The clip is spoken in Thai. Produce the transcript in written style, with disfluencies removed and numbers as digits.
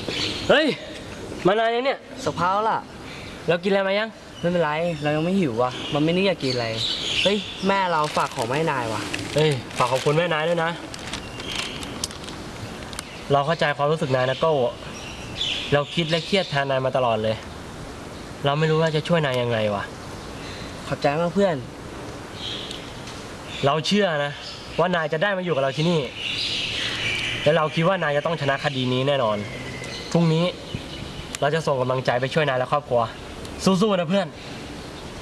เฮ้ยมานานยังเนี่ยสักพักล่ะเรากินอะไรมายังไม่เป็นไรเรายังไม่หิวว่ะมันไม่นึกอยากกินอะไรเฮ้ยแม่เราฝากของมาให้นายว่ะเฮ้ยฝากขอบคุณแม่นายด้วยนะเราเข้าใจความรู้สึกนายนะโก้เราคิดและเครียดแทนนายมาตลอดเลยเราไม่รู้ว่าจะช่วยนายยังไงวะขอบใจมากเพื่อนเราเชื่อนะว่านายจะได้มาอยู่กับเราที่นี่และเราคิดว่านายจะต้องชนะคดีนี้แน่นอนพรุ่งนี้เราจะส่งกำลังใจไปช่วยนายและครอบครัวสู้ๆนะเพื่อน